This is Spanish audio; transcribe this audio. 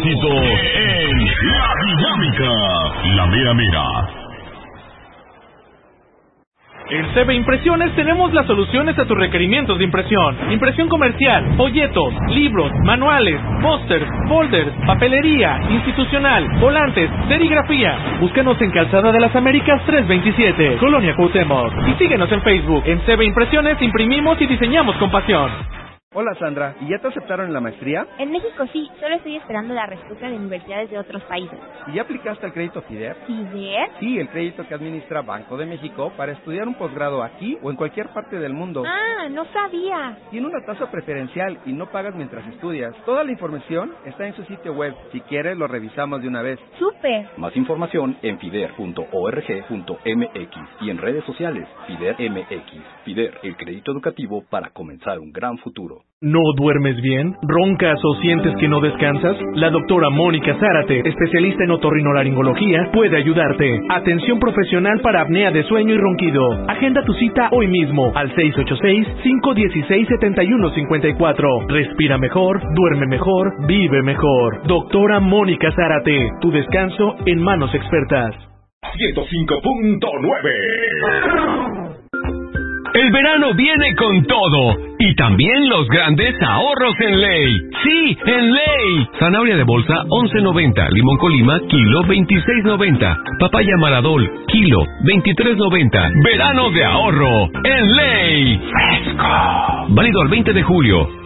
éxito en La Dinámica, la mera mera. En CB Impresiones tenemos las soluciones a tus requerimientos de impresión. Impresión comercial, folletos, libros, manuales, pósters, folders, papelería, institucional, volantes, serigrafía. Búscanos en Calzada de las Américas 327, Colonia Cuauhtémoc. Y síguenos en Facebook. En CB Impresiones imprimimos y diseñamos con pasión. Hola Sandra, ¿y ya te aceptaron en la maestría? En México sí, solo estoy esperando la respuesta de universidades de otros países. ¿Y ya aplicaste al crédito FIDER? ¿FIDER? Sí, el crédito que administra Banco de México para estudiar un posgrado aquí o en cualquier parte del mundo. Ah, no sabía. Tiene una tasa preferencial y no pagas mientras estudias. Toda la información está en su sitio web. Si quieres, lo revisamos de una vez. ¡Súper! Más información en fider.org.mx y en redes sociales FIDER MX. FIDER, el crédito educativo para comenzar un gran futuro. ¿No duermes bien? ¿Roncas o sientes que no descansas? La doctora Mónica Zárate, especialista en otorrinolaringología, puede ayudarte. Atención profesional para apnea de sueño y ronquido. Agenda tu cita hoy mismo al 686-516-7154. Respira mejor, duerme mejor, vive mejor. Doctora Mónica Zárate, tu descanso en manos expertas. 105.9. El verano viene con todo y también los grandes ahorros en Ley. ¡Sí, en Ley! Zanahoria de bolsa 11.90, limón Colima kilo 26.90, papaya Maradol kilo 23.90. Verano de ahorro en Ley. ¡Fresco! Válido al 20 de julio.